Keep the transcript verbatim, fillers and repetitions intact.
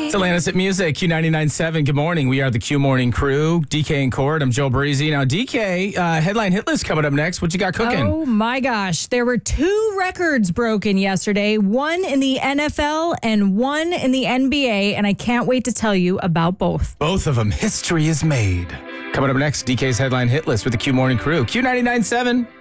It's Atlantis at Music, Q ninety-nine point seven. Good morning. We are the Q Morning Crew. D K and Cord. I'm Joe Breezy. Now, D K, uh, headline hit list coming up next. What you got cooking? Oh, my gosh. There were two records broken yesterday, one in the N F L and one in the N B A, and I can't wait to tell you about both. Both of them. History is made. Coming up next, D K's headline hit list with the Q Morning Crew. Q ninety-nine point seven.